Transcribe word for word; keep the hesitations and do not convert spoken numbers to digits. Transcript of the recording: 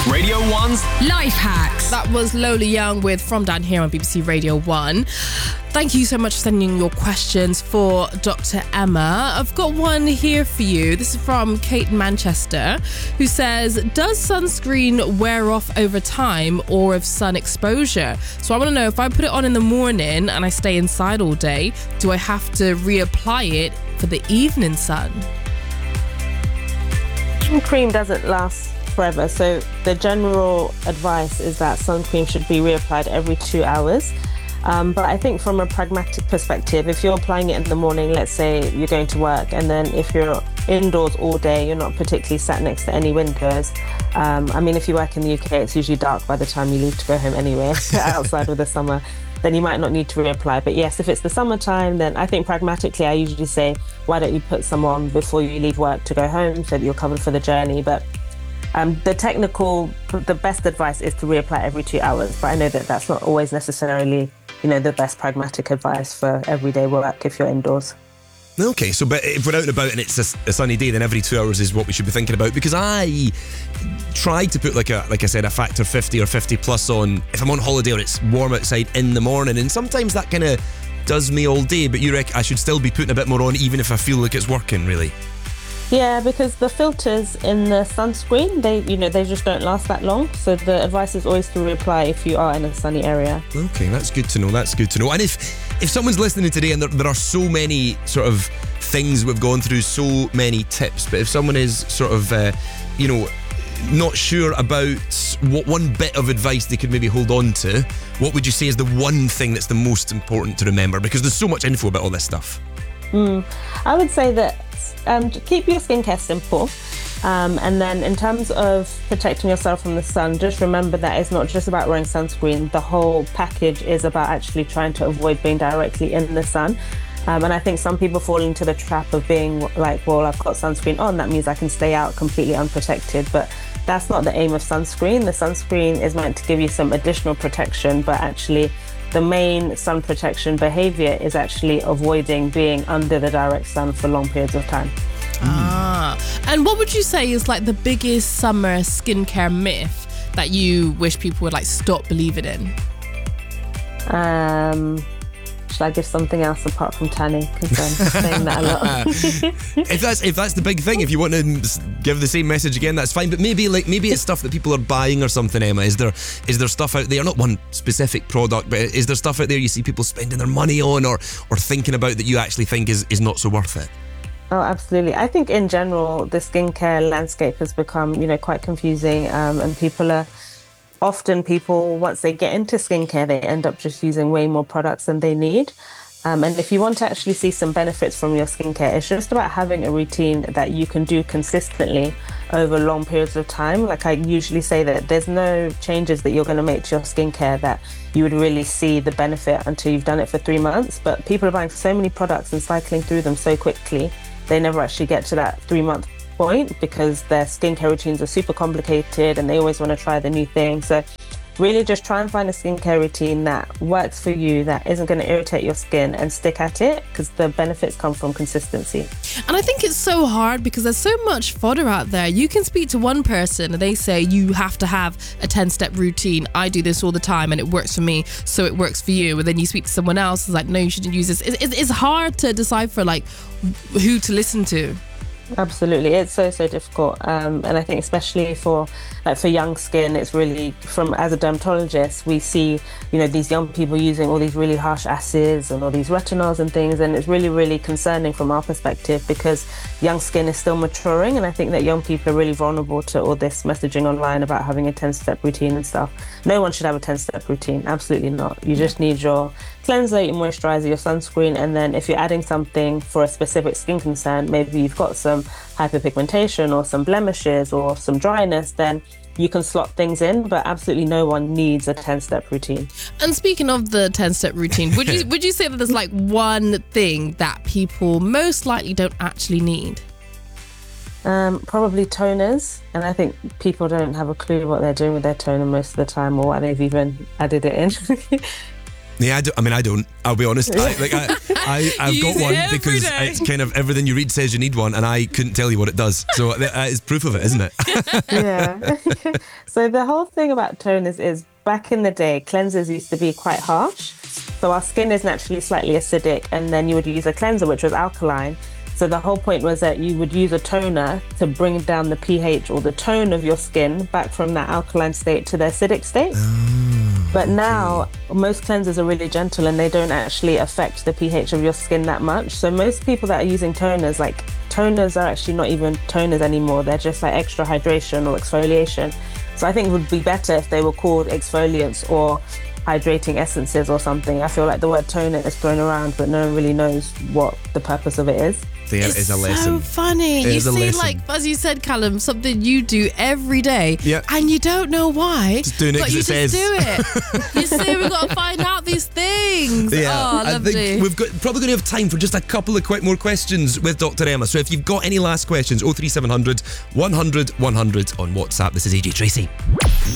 Radio one's Life Hacks. That was Lola Young with From Down Here on B B C Radio one. Thank you so much for sending your questions for Doctor Emma. I've got one here for you. This is from Kate Manchester, who says, does sunscreen wear off over time or of sun exposure? So I want to know, if I put it on in the morning and I stay inside all day, do I have to reapply it for the evening sun? Cream doesn't last forever, so the general advice is that sun cream should be reapplied every two hours. Um, but I think from a pragmatic perspective, if you're applying it in the morning, let's say you're going to work, and then if you're indoors all day, you're not particularly sat next to any windows. Um, I mean, if you work in the U K, it's usually dark by the time you leave to go home anyway, outside with the summer, then you might not need to reapply. But yes, if it's the summertime, then I think pragmatically, I usually say, why don't you put some on before you leave work to go home so that you're covered for the journey. But Um, the technical, the best advice is to reapply every two hours, but I know that that's not always necessarily, you know, the best pragmatic advice for everyday work if you're indoors. Okay, so but if we're out and about and it's a, a sunny day, then every two hours is what we should be thinking about, because I tried to put, like a like I said, a factor fifty or fifty plus on if I'm on holiday or it's warm outside in the morning, and sometimes that kind of does me all day, but you reckon I should still be putting a bit more on even if I feel like it's working, really? Yeah, because the filters in the sunscreen, they, you know, they just don't last that long. So the advice is always to reapply if you are in a sunny area. Okay, that's good to know. That's good to know. And if if someone's listening today, and there, there are so many sort of things we've gone through, so many tips, but if someone is sort of, uh, you know, not sure about what one bit of advice they could maybe hold on to, what would you say is the one thing that's the most important to remember? Because there's so much info about all this stuff. Mm, I would say that um, keep your skincare simple. Um, and then in terms of protecting yourself from the sun, just remember that it's not just about wearing sunscreen. The whole package is about actually trying to avoid being directly in the sun. Um, and I think some people fall into the trap of being like, well, I've got sunscreen on, that means I can stay out completely unprotected. But that's not the aim of sunscreen. The sunscreen is meant to give you some additional protection, but actually the main sun protection behavior is actually avoiding being under the direct sun for long periods of time. Ah, and what would you say is like the biggest summer skincare myth that you wish people would like stop believing in? Um, should I give something else apart from tanning? Because I'm saying that a lot. if that's if that's the big thing, if you want to give the same message again, that's fine. But maybe like maybe it's stuff that people are buying or something. Emma, is there is there stuff out there? Not one specific product, but is there stuff out there you see people spending their money on or or thinking about that you actually think is is not so worth it? Oh, absolutely. I think in general, the skincare landscape has become, you know, quite confusing, um, and people are often people, once they get into skincare, they end up just using way more products than they need. Um, and if you want to actually see some benefits from your skincare, it's just about having a routine that you can do consistently over long periods of time. Like I usually say that there's no changes that you're going to make to your skincare that you would really see the benefit until you've done it for three months. But people are buying so many products and cycling through them so quickly, they never actually get to that three month point because their skincare routines are super complicated and they always want to try the new thing. So really just try and find a skincare routine that works for you, that isn't going to irritate your skin, and stick at it, because the benefits come from consistency. And I think it's so hard because there's so much fodder out there. You can speak to one person and they say you have to have a ten-step routine. I do this all the time and it works for me, so it works for you. And then you speak to someone else, it's like, no, you shouldn't use this. It's, it's hard to decipher like who to listen to. Absolutely, it's so so difficult, um, and I think especially for like for young skin, it's really, from as a dermatologist, we see, you know, these young people using all these really harsh acids and all these retinols and things, and it's really really concerning from our perspective because young skin is still maturing, and I think that young people are really vulnerable to all this messaging online about having a ten-step routine and stuff. No one should have a ten-step routine, absolutely not. You just need your cleanser, your moisturizer, your sunscreen, and then if you're adding something for a specific skin concern, maybe you've got some hyperpigmentation or some blemishes or some dryness, then you can slot things in, but absolutely no one needs a ten-step routine. And speaking of the ten-step routine, would you would you say that there's like one thing that people most likely don't actually need? Um, probably toners, and I think people don't have a clue what they're doing with their toner most of the time, or why they've even added it in. Yeah, I, do, I mean, I don't. I'll be honest. I, like, I, I, I've You got use it one every because day. it's kind of everything you read says you need one, and I couldn't tell you what it does. So that is proof of it, isn't it? Yeah. So the whole thing about toners is, back in the day, cleansers used to be quite harsh. So our skin is naturally slightly acidic, and then you would use a cleanser which was alkaline. So the whole point was that you would use a toner to bring down the pH or the tone of your skin back from that alkaline state to the acidic state. Oh, but now most cleansers are really gentle and they don't actually affect the pH of your skin that much. So most people that are using toners, like toners are actually not even toners anymore. They're just like extra hydration or exfoliation. So I think it would be better if they were called exfoliants or hydrating essences or something. I feel like the word toner is thrown around, but no one really knows what the purpose of it is. There It's is a lesson. so funny. It You is a see, lesson. like, as you said, Callum, something you do every day. Yep. And you don't know why. Just doing it but 'cause you it just says. do it. You say we've got to find out these things. Yeah, Oh, I lovely. think we've got probably going to have time for just a couple of quick more questions with Doctor Emma. So if you've got any last questions, oh three seven hundred, one hundred, one hundred on WhatsApp. This is A J Tracy.